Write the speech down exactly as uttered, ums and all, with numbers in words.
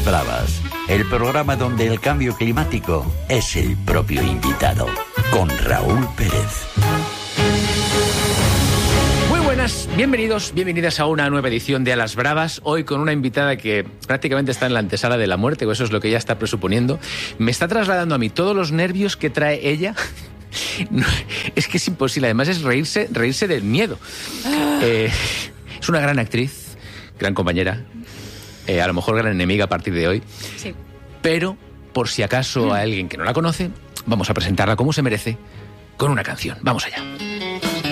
Las Bravas, el programa donde el cambio climático es el propio invitado, con Raúl Pérez. Muy buenas, bienvenidos, bienvenidas a una nueva edición de A las Bravas, hoy con una invitada que prácticamente está en la antesala de la muerte, o eso es lo que ella está presuponiendo. Me está trasladando a mí todos los nervios que trae ella. No, es que es imposible, además es reírse, reírse del miedo. Eh, es una gran actriz, gran compañera, eh, a lo mejor gran enemiga a partir de hoy. Sí. Pero, por si acaso a alguien que no la conoce, vamos a presentarla como se merece, con una canción. Vamos allá.